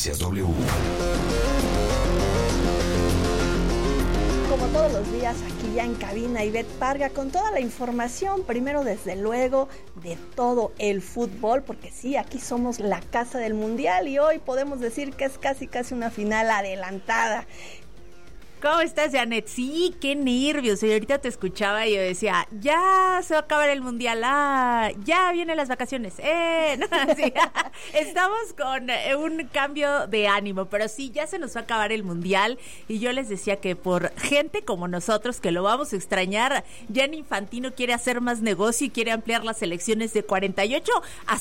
Noticias W. Como todos los días, aquí ya en cabina, Ivette Parga con toda la información, primero desde luego de todo el fútbol, porque sí, aquí somos la casa del mundial y hoy podemos decir que es casi una final adelantada. ¿Cómo estás, Janet? Sí, qué nervios. Y ahorita te escuchaba y yo decía, ya se va a acabar el mundial, ya vienen las vacaciones. No, sí. Estamos con un cambio de ánimo, pero sí, ya se nos va a acabar el mundial. Y yo les decía que por gente como nosotros, que lo vamos a extrañar, Gianni Infantino quiere hacer más negocio y quiere ampliar las selecciones de 48 a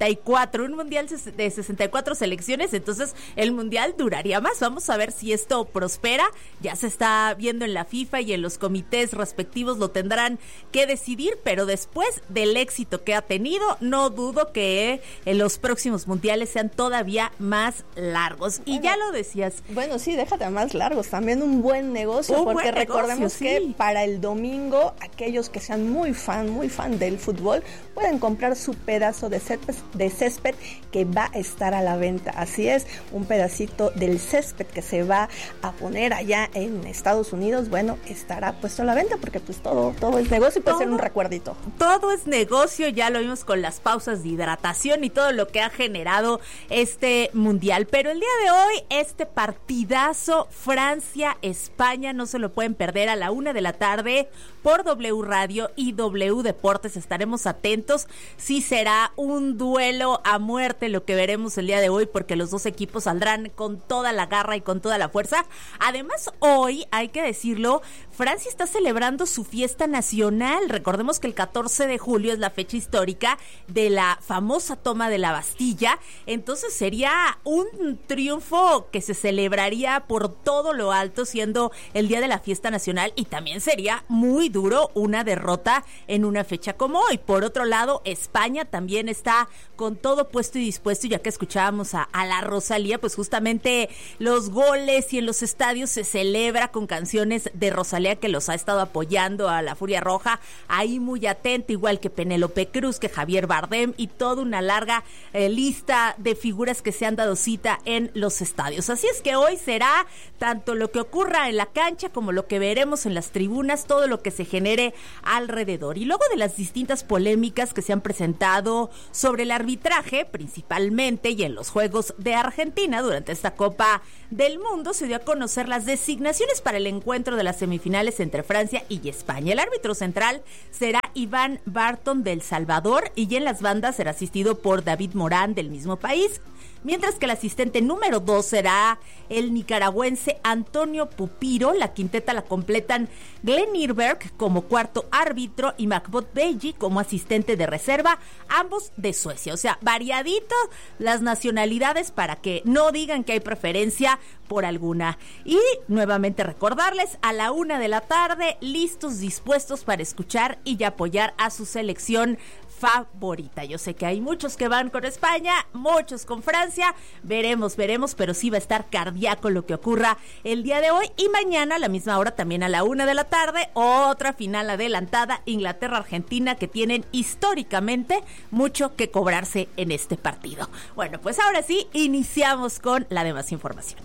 64. Un mundial de 64 selecciones, entonces el mundial duraría más. Vamos a ver si esto prospera. Ya se está viendo en la FIFA y en los comités respectivos lo tendrán que decidir, pero después del éxito que ha tenido, no dudo que en los próximos mundiales sean todavía más largos. Y ya lo decías. Bueno, sí, déjate más largos, también un buen negocio, porque recordemos que para el domingo, aquellos que sean muy fan del fútbol, pueden comprar su pedazo de césped que va a estar a la venta. Así es, un pedacito del césped que se va a poner allá en Estados Unidos, bueno, estará puesto a la venta porque pues todo es negocio y puede ser un recuerdito. Todo es negocio, ya lo vimos con las pausas de hidratación y todo lo que ha generado este mundial. Pero el día de hoy, este partidazo Francia-España, no se lo pueden perder a la 1:00 p.m. por W Radio y W Deportes. Estaremos atentos. Sí será un duelo a muerte lo que veremos el día de hoy, porque los dos equipos saldrán con toda la garra y con toda la fuerza. Además, hoy, hay que decirlo, Francia está celebrando su fiesta nacional. Recordemos que el 14 de julio es la fecha histórica de la famosa toma de la Bastilla. Entonces sería un triunfo que se celebraría por todo lo alto, siendo el día de la fiesta nacional, y también sería muy duro una derrota en una fecha como hoy. Por otro lado, España también está con todo puesto y dispuesto, ya que escuchábamos a la Rosalía, pues justamente los goles y en los estadios se celebra con canciones de Rosalía, que los ha estado apoyando a la Furia Roja, ahí muy atento, igual que Penélope Cruz, que Javier Bardem y toda una larga lista de figuras que se han dado cita en los estadios. Así es que hoy será tanto lo que ocurra en la cancha como lo que veremos en las tribunas, todo lo que se genere alrededor. Y luego de las distintas polémicas que se han presentado sobre el arbitraje, principalmente, y en los Juegos de Argentina durante esta Copa del Mundo, se dio a conocer las designaciones para el encuentro de las semifinales entre Francia y España. El árbitro central será Iván Barton del Salvador, y en las bandas será asistido por David Morán del mismo país, mientras que el asistente número 2 será el nicaragüense Antonio Pupiro. La quinteta la completan Glenn Irberg como cuarto árbitro y Macbeth Beji como asistente de reserva, ambos de Suecia. O sea, variadito las nacionalidades para que no digan que hay preferencia por alguna. Y nuevamente recordarles, a la 1:00 p.m, listos, dispuestos para escuchar y apoyar a su selección favorita. Yo sé que hay muchos que van con España, muchos con Francia, veremos, pero sí va a estar cardíaco lo que ocurra el día de hoy. Y mañana a la misma hora, también a la 1:00 p.m, otra final adelantada, Inglaterra-Argentina, que tienen históricamente mucho que cobrarse en este partido. Bueno, pues ahora sí, iniciamos con la demás información.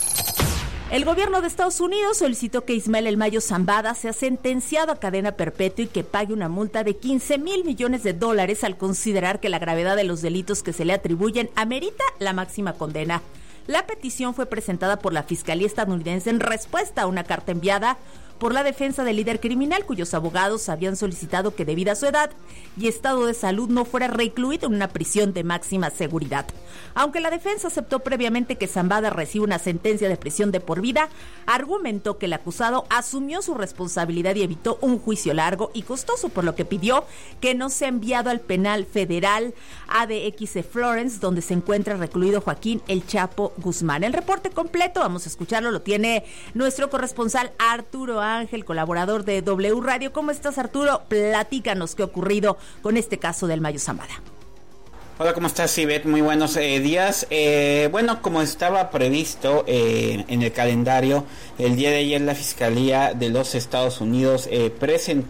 El gobierno de Estados Unidos solicitó que Ismael El Mayo Zambada sea sentenciado a cadena perpetua y que pague una multa de $15,000 millones al considerar que la gravedad de los delitos que se le atribuyen amerita la máxima condena. La petición fue presentada por la Fiscalía estadounidense en respuesta a una carta enviada por la defensa del líder criminal, cuyos abogados habían solicitado que, debido a su edad y estado de salud, no fuera recluido en una prisión de máxima seguridad. Aunque la defensa aceptó previamente que Zambada reciba una sentencia de prisión de por vida, argumentó que el acusado asumió su responsabilidad y evitó un juicio largo y costoso, por lo que pidió que no sea enviado al penal federal ADX Florence, donde se encuentra recluido Joaquín El Chapo Guzmán. El reporte completo, vamos a escucharlo, lo tiene nuestro corresponsal Arturo Ángel, colaborador de W Radio. ¿Cómo estás, Arturo? Platícanos qué ha ocurrido con este caso del Mayo Zambada. Hola, ¿cómo estás, Ivette? Muy buenos días. Bueno, como estaba previsto en el calendario, el día de ayer la Fiscalía de los Estados Unidos presentó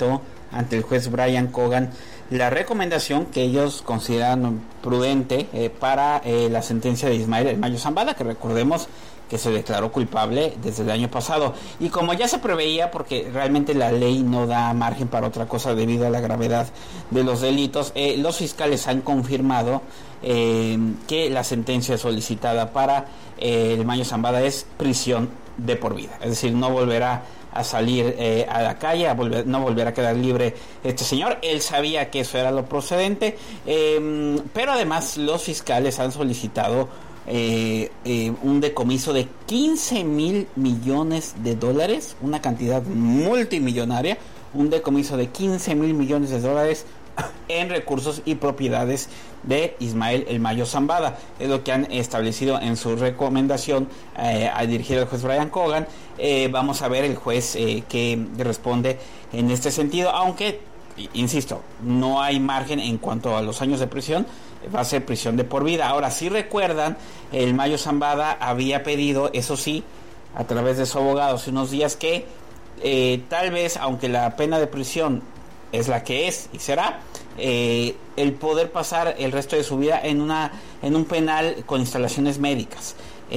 ante el juez Brian Cogan la recomendación que ellos consideran prudente para la sentencia de Ismael El Mayo Zambada, que recordemos que se declaró culpable desde el año pasado. Y como ya se preveía, porque realmente la ley no da margen para otra cosa debido a la gravedad de los delitos, los fiscales han confirmado que la sentencia solicitada para El Mayo Zambada es prisión de por vida. Es decir, no volverá a salir a la calle, no volverá a quedar libre este señor. Él sabía que eso era lo procedente, pero además los fiscales han solicitado un decomiso de 15,000 millones de dólares, una cantidad multimillonaria, un decomiso de 15,000 millones de dólares en recursos y propiedades de Ismael El Mayo Zambada. Es lo que han establecido en su recomendación al dirigir al juez Brian Cogan. Vamos a ver el juez que responde en este sentido, aunque, insisto, no hay margen en cuanto a los años de prisión. Va a ser prisión de por vida. Ahora, si recuerdan, El Mayo Zambada había pedido, eso sí, a través de su abogado hace unos días, que tal vez, aunque la pena de prisión es la que es y será, el poder pasar el resto de su vida en un penal con instalaciones médicas.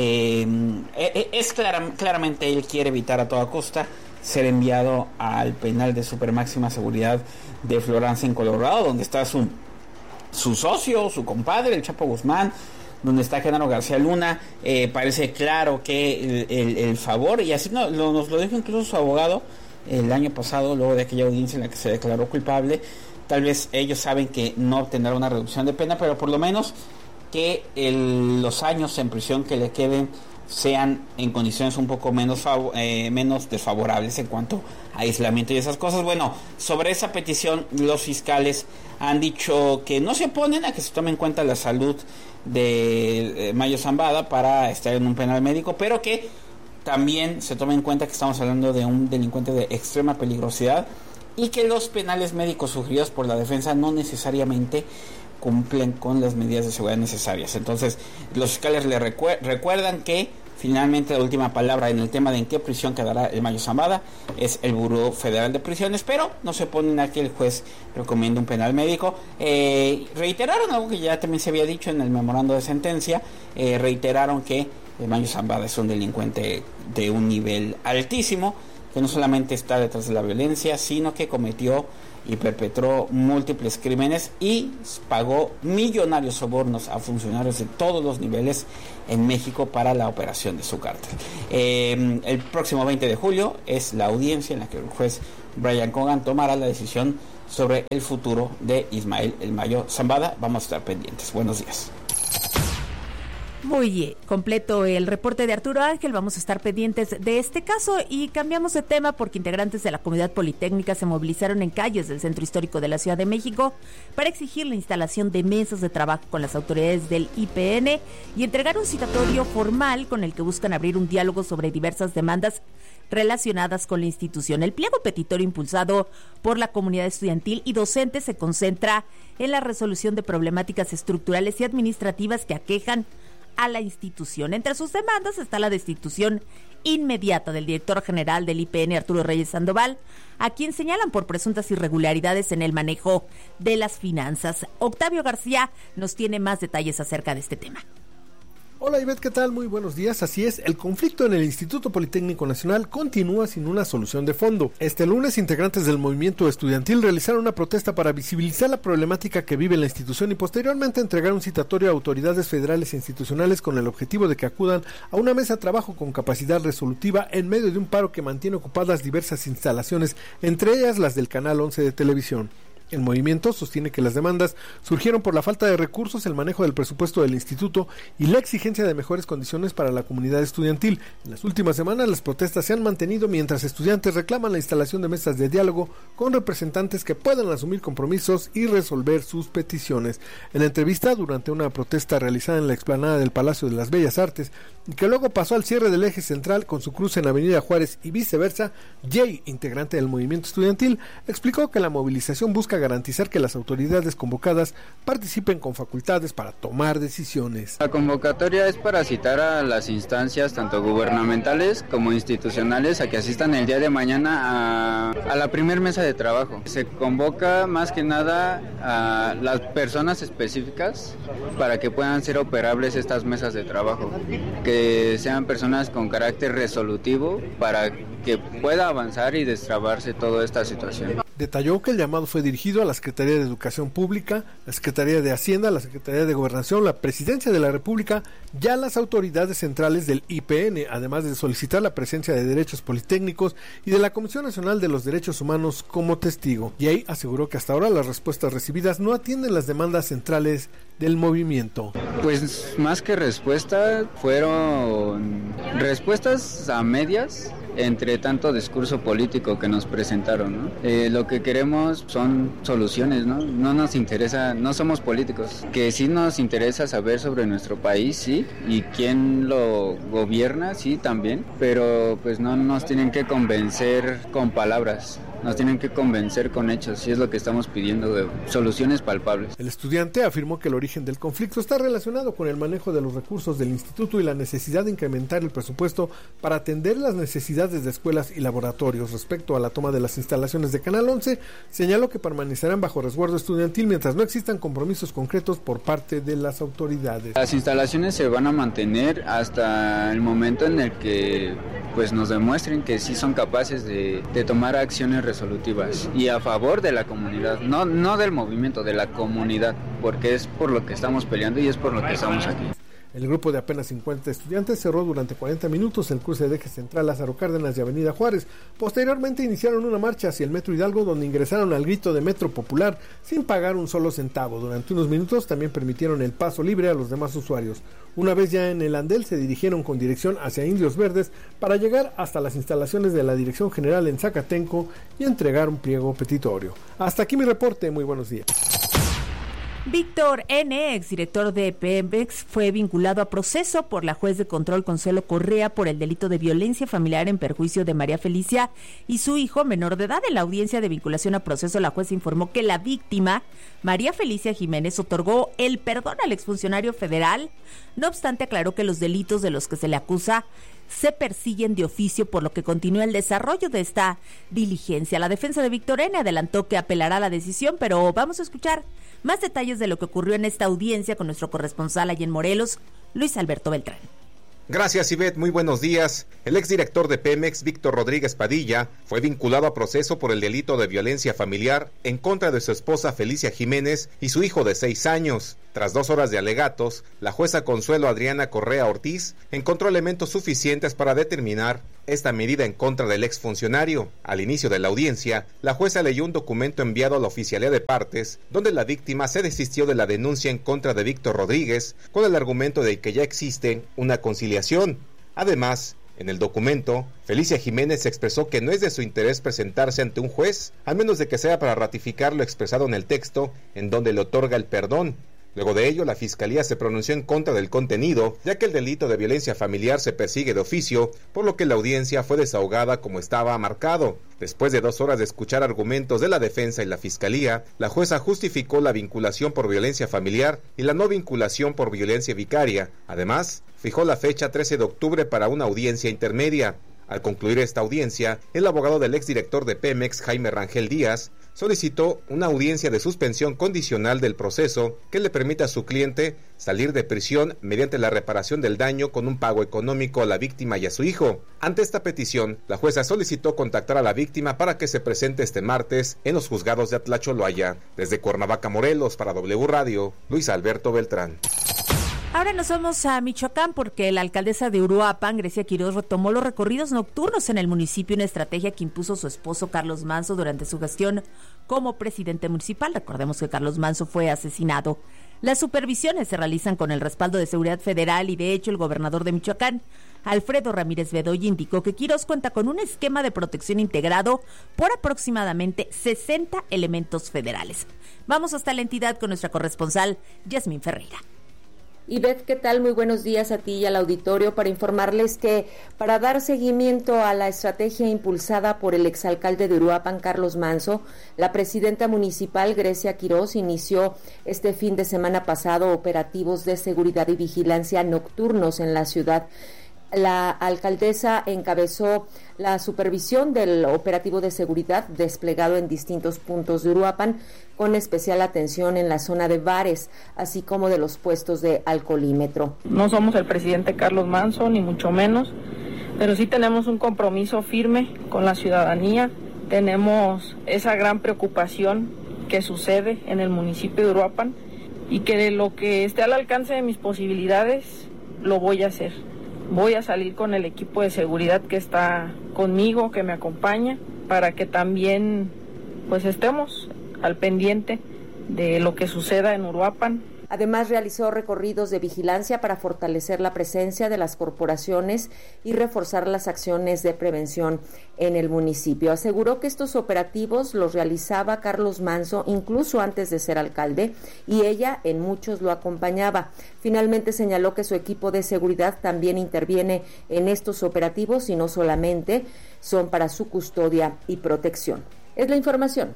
Claramente él quiere evitar a toda costa ser enviado al penal de super máxima seguridad de Florence en Colorado, donde está su socio, su compadre, el Chapo Guzmán, donde está Genaro García Luna. Parece claro que el favor, y así nos lo dijo incluso su abogado el año pasado, luego de aquella audiencia en la que se declaró culpable. Tal vez ellos saben que no obtendrá una reducción de pena, pero por lo menos que los años en prisión que le queden sean en condiciones un poco menos desfavorables en cuanto a aislamiento y esas cosas. Bueno, sobre esa petición los fiscales han dicho que no se oponen a que se tome en cuenta la salud de Mayo Zambada para estar en un penal médico, pero que también se tome en cuenta que estamos hablando de un delincuente de extrema peligrosidad y que los penales médicos sugeridos por la defensa no necesariamente cumplen con las medidas de seguridad necesarias. Entonces, los fiscales le recuerdan que finalmente la última palabra en el tema de en qué prisión quedará El Mayo Zambada es el Buró Federal de Prisiones, pero no se oponen a que el juez recomiende un penal médico. Reiteraron algo que ya también se había dicho en el memorando de sentencia. Reiteraron que El Mayo Zambada es un delincuente de un nivel altísimo, que no solamente está detrás de la violencia, sino que cometió y perpetró múltiples crímenes y pagó millonarios sobornos a funcionarios de todos los niveles en México para la operación de su cártel. El próximo 20 de julio es la audiencia en la que el juez Brian Cogan tomará la decisión sobre el futuro de Ismael El Mayo Zambada. Vamos a estar pendientes. Buenos días. Muy completo el reporte de Arturo Ángel. Vamos a estar pendientes de este caso y cambiamos de tema porque integrantes de la comunidad politécnica se movilizaron en calles del centro histórico de la Ciudad de México para exigir la instalación de mesas de trabajo con las autoridades del IPN y entregar un citatorio formal con el que buscan abrir un diálogo sobre diversas demandas relacionadas con la institución. El pliego petitorio impulsado por la comunidad estudiantil y docente se concentra en la resolución de problemáticas estructurales y administrativas que aquejan a la institución. Entre sus demandas está la destitución inmediata del director general del IPN, Arturo Reyes Sandoval, a quien señalan por presuntas irregularidades en el manejo de las finanzas. Octavio García nos tiene más detalles acerca de este tema. Hola Ivette, ¿qué tal? Muy buenos días. Así es, el conflicto en el Instituto Politécnico Nacional continúa sin una solución de fondo. Este lunes, integrantes del movimiento estudiantil realizaron una protesta para visibilizar la problemática que vive la institución y posteriormente entregar un citatorio a autoridades federales e institucionales con el objetivo de que acudan a una mesa de trabajo con capacidad resolutiva en medio de un paro que mantiene ocupadas diversas instalaciones, entre ellas las del Canal 11 de televisión. El movimiento sostiene que las demandas surgieron por la falta de recursos, el manejo del presupuesto del instituto y la exigencia de mejores condiciones para la comunidad estudiantil. En las últimas semanas las protestas se han mantenido mientras estudiantes reclaman la instalación de mesas de diálogo con representantes que puedan asumir compromisos y resolver sus peticiones. En la entrevista durante una protesta realizada en la explanada del Palacio de las Bellas Artes y que luego pasó al cierre del eje central con su cruce en Avenida Juárez y viceversa, Jay, integrante del movimiento estudiantil, explicó que la movilización busca garantizar que las autoridades convocadas participen con facultades para tomar decisiones. La convocatoria es para citar a las instancias tanto gubernamentales como institucionales a que asistan el día de mañana a la primer mesa de trabajo. Se convoca más que nada a las personas específicas para que puedan ser operables estas mesas de trabajo, que sean personas con carácter resolutivo para que pueda avanzar y destrabarse toda esta situación. Detalló que el llamado fue dirigido a la Secretaría de Educación Pública, la Secretaría de Hacienda, la Secretaría de Gobernación, la Presidencia de la República y a las autoridades centrales del IPN, además de solicitar la presencia de Derechos Politécnicos y de la Comisión Nacional de los Derechos Humanos como testigo. Y ahí aseguró que hasta ahora las respuestas recibidas no atienden las demandas centrales del movimiento. Pues más que respuesta, fueron respuestas a medias entre tanto discurso político que nos presentaron, ¿no? Lo que queremos son soluciones, ¿no? No nos interesa, no somos políticos, que sí nos interesa saber sobre nuestro país, sí, y quién lo gobierna, sí, también, pero pues no nos tienen que convencer con palabras. Nos tienen que convencer con hechos, y es lo que estamos pidiendo, de soluciones palpables. El estudiante afirmó que el origen del conflicto está relacionado con el manejo de los recursos del instituto y la necesidad de incrementar el presupuesto para atender las necesidades de escuelas y laboratorios. Respecto a la toma de las instalaciones de Canal 11, señaló que permanecerán bajo resguardo estudiantil mientras no existan compromisos concretos por parte de las autoridades. Las instalaciones se van a mantener hasta el momento en el que pues nos demuestren que sí son capaces de tomar acciones resolutivas y a favor de la comunidad, no del movimiento, de la comunidad, porque es por lo que estamos peleando y es por lo que estamos aquí. El grupo de apenas 50 estudiantes cerró durante 40 minutos el cruce de eje central Lázaro Cárdenas y Avenida Juárez. Posteriormente iniciaron una marcha hacia el Metro Hidalgo, donde ingresaron al grito de Metro Popular sin pagar un solo centavo. Durante unos minutos también permitieron el paso libre a los demás usuarios. Una vez ya en el andel, se dirigieron con dirección hacia Indios Verdes para llegar hasta las instalaciones de la Dirección General en Zacatenco y entregar un pliego petitorio. Hasta aquí mi reporte, muy buenos días. Víctor N., exdirector de Pemex, fue vinculado a proceso por la juez de control Consuelo Correa por el delito de violencia familiar en perjuicio de María Felicia y su hijo menor de edad. En la audiencia de vinculación a proceso, la juez informó que la víctima, María Felicia Jiménez, otorgó el perdón al exfuncionario federal. No obstante, aclaró que los delitos de los que se le acusa se persiguen de oficio, por lo que continúa el desarrollo de esta diligencia. La defensa de Víctor N. adelantó que apelará a la decisión, pero vamos a escuchar más detalles de lo que ocurrió en esta audiencia con nuestro corresponsal allí en Morelos, Luis Alberto Beltrán. Gracias, Ivette. Muy buenos días. El exdirector de Pemex, Víctor Rodríguez Padilla, fue vinculado a proceso por el delito de violencia familiar en contra de su esposa Felicia Jiménez y su hijo de 6 años. Tras 2 horas de alegatos, la jueza Consuelo Adriana Correa Ortiz encontró elementos suficientes para determinar esta medida en contra del exfuncionario. Al inicio de la audiencia, la jueza leyó un documento enviado a la oficialía de partes, donde la víctima se desistió de la denuncia en contra de Víctor Rodríguez con el argumento de que ya existe una conciliación. Además, en el documento, Felicia Jiménez expresó que no es de su interés presentarse ante un juez, a menos de que sea para ratificar lo expresado en el texto, en donde le otorga el perdón. Luego de ello, la Fiscalía se pronunció en contra del contenido, ya que el delito de violencia familiar se persigue de oficio, por lo que la audiencia fue desahogada como estaba marcado. Después de 2 horas de escuchar argumentos de la defensa y la Fiscalía, la jueza justificó la vinculación por violencia familiar y la no vinculación por violencia vicaria. Además, fijó la fecha 13 de octubre para una audiencia intermedia. Al concluir esta audiencia, el abogado del exdirector de Pemex, Jaime Rangel Díaz, solicitó una audiencia de suspensión condicional del proceso que le permita a su cliente salir de prisión mediante la reparación del daño con un pago económico a la víctima y a su hijo. Ante esta petición, la jueza solicitó contactar a la víctima para que se presente este martes en los juzgados de Atlacholoaya. Desde Cuernavaca, Morelos, para W Radio, Luis Alberto Beltrán. Ahora nos vamos a Michoacán porque la alcaldesa de Uruapan, Grecia Quiroz, retomó los recorridos nocturnos en el municipio, una estrategia que impuso su esposo Carlos Manzo durante su gestión como presidente municipal. Recordemos que Carlos Manzo fue asesinado. Las supervisiones se realizan con el respaldo de Seguridad Federal y, de hecho, el gobernador de Michoacán, Alfredo Ramírez Bedoya, indicó que Quiroz cuenta con un esquema de protección integrado por aproximadamente 60 elementos federales. Vamos hasta la entidad con nuestra corresponsal, Yasmín Ferreira. Ivette, ¿qué tal? Muy buenos días a ti y al auditorio para informarles que para dar seguimiento a la estrategia impulsada por el exalcalde de Uruapan, Carlos Manzo, la presidenta municipal, Grecia Quirós, inició este fin de semana pasado operativos de seguridad y vigilancia nocturnos en la ciudad. La alcaldesa encabezó la supervisión del operativo de seguridad desplegado en distintos puntos de Uruapan, con especial atención en la zona de bares, así como de los puestos de alcoholímetro. No somos el presidente Carlos Manzo, ni mucho menos, pero sí tenemos un compromiso firme con la ciudadanía. Tenemos esa gran preocupación que sucede en el municipio de Uruapan y que de lo que esté al alcance de mis posibilidades, lo voy a hacer. Voy a salir con el equipo de seguridad que está conmigo, que me acompaña, para que también pues estemos al pendiente de lo que suceda en Uruapan. Además, realizó recorridos de vigilancia para fortalecer la presencia de las corporaciones y reforzar las acciones de prevención en el municipio. Aseguró que estos operativos los realizaba Carlos Manzo incluso antes de ser alcalde y ella en muchos lo acompañaba. Finalmente señaló que su equipo de seguridad también interviene en estos operativos y no solamente son para su custodia y protección. Es la información.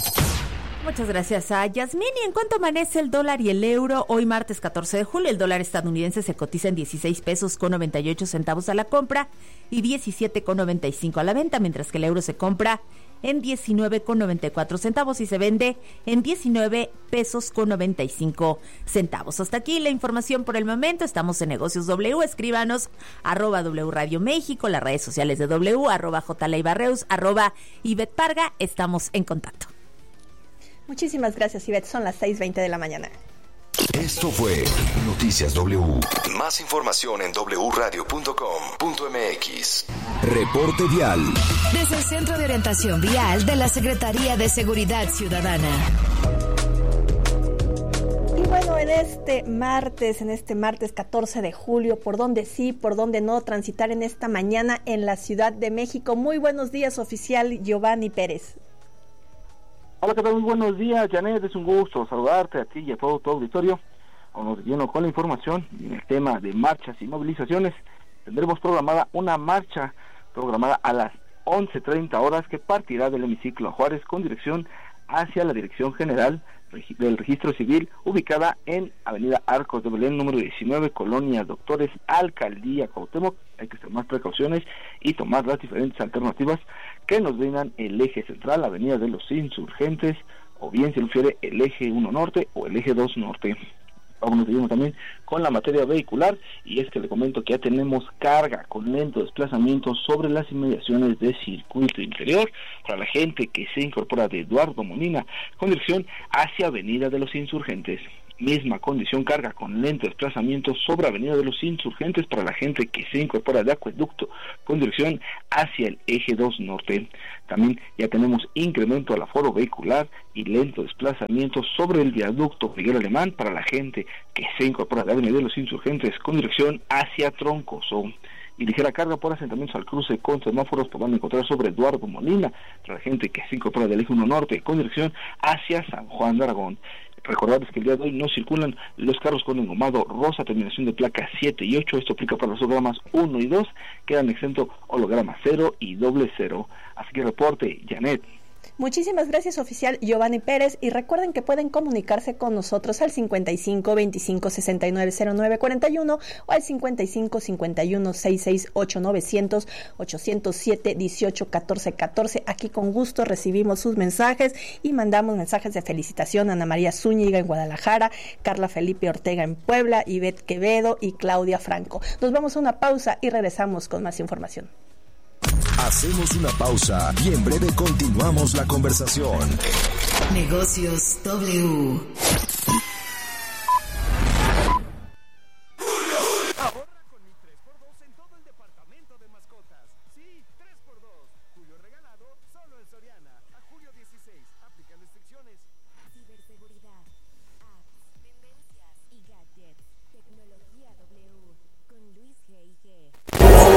Muchas gracias a Yasmín. ¿Y en cuánto amanece el dólar y el euro? Hoy martes 14 de julio, el dólar estadounidense se cotiza en 16 pesos con 98 centavos a la compra y 17,95 a la venta, mientras que el euro se compra en 19,94 centavos y se vende en 19 pesos con 95 centavos. Hasta aquí la información por el momento. Estamos en Negocios W. Escríbanos @W Radio México, las redes sociales de W, @JLeibarreus, @Ivette Parga. Estamos en contacto. Muchísimas gracias, Ivette. Son las 6:20 de la mañana. Esto fue Noticias W. Más información en wradio.com.mx. Reporte vial. Desde el Centro de Orientación Vial de la Secretaría de Seguridad Ciudadana. Y bueno, en este martes 14 de julio, por dónde sí, por dónde no transitar en esta mañana en la Ciudad de México. Muy buenos días, oficial Giovanni Pérez. Hola, ¿qué tal? Muy buenos días, Janet. Es un gusto saludarte a ti y a todo tu auditorio. Nos lleno con la información en el tema de marchas y movilizaciones. Tendremos programada una marcha programada a las 11:30 horas que partirá del hemiciclo Juárez con dirección hacia la Dirección General del Registro Civil, ubicada en Avenida Arcos de Belén, número 19, Colonia Doctores, Alcaldía Cuauhtémoc. Hay que tomar precauciones y tomar las diferentes alternativas que nos brindan el eje central, Avenida de los Insurgentes, o bien se refiere el eje 1 Norte o el eje 2 Norte. Vámonos de lleno también con la materia vehicular, y es que le comento que ya tenemos carga con lento desplazamiento sobre las inmediaciones de Circuito Interior para la gente que se incorpora de Eduardo Molina con dirección hacia Avenida de los Insurgentes. Misma condición, carga con lento desplazamiento sobre Avenida de los Insurgentes para la gente que se incorpora de Acueducto con dirección hacia el eje 2 Norte. También ya tenemos incremento al aforo vehicular y lento desplazamiento sobre el viaducto Miguel Alemán para la gente que se incorpora de Avenida de los Insurgentes con dirección hacia Troncoso. Y ligera carga por asentamientos al cruce con semáforos podrán encontrar sobre Eduardo Molina para la gente que se incorpora del eje 1 Norte con dirección hacia San Juan de Aragón. Recordarles que el día de hoy no circulan los carros con engomado rosa, terminación de placas 7 y 8. Esto aplica para los hologramas 1 y 2. Quedan exentos hologramas 0 y 00. Así que reporte, Janet. Muchísimas gracias, oficial Giovanni Pérez, y recuerden que pueden comunicarse con nosotros al 55 25 69 09 41 o al 55 51 66 8900 807 18 14 14. Aquí con gusto recibimos sus mensajes y mandamos mensajes de felicitación a Ana María Zúñiga en Guadalajara, Carla Felipe Ortega en Puebla, Ivette Quevedo y Claudia Franco. Nos vamos a una pausa y regresamos con más información. Hacemos una pausa y en breve continuamos la conversación. Negocios W.